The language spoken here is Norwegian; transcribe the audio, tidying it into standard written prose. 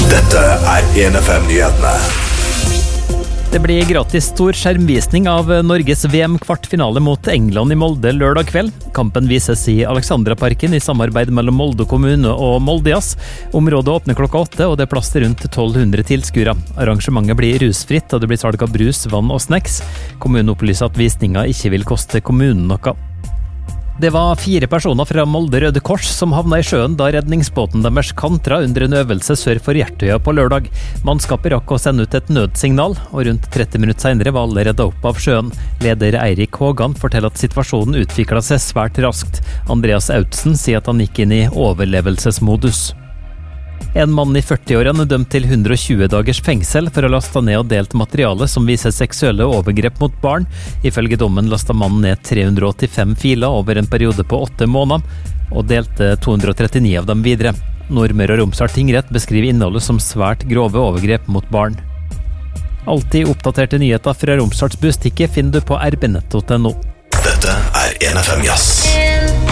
Dette 1FM-nyhetene. Det blir gratis stor skjermvisning av Norges VM-kvartfinale mot England i Molde lørdag kveld. Kampen vises i Alexandraparken i samarbeid mellom Molde kommune og Moldejazz. Området åpner klokka 8, og det er plass til rundt 1200 tilskuere. Arrangementet blir rusfritt, og det blir salg av brus, vann og snacks. Kommunen opplyser at visningen ikke vil koste kommunen noe. Det var 4 personer fra Molde Røde Kors som havna i sjøen da redningsbåten deres kantra under en øvelse sør for Hjertøya på lørdag. Mannskapet rakk å sende ut et nødsignal, og rundt 30 minutter senere var alle reddet opp av sjøen. Leder Eirik Hågan forteller at situasjonen utviklet seg svært raskt. Andreas Autsen sier at han gikk inn i overlevelsesmodus. En mann i 40-årene er dømt til 120 dagers fengsel for å laste ned og delt materiale som viser seksuelle overgrep mot barn. Ifølge dommen lastet mannen ned 385 filer over en periode på 8 måneder, og delte 239 av dem videre. Nordmøre og Romsdal tingrett beskriver innholdet som svært grove overgrep mot barn. Alltid oppdaterte nyheter fra Romsdals Bustikke finner du på rbnetto.no. Dette 1FM Jazz.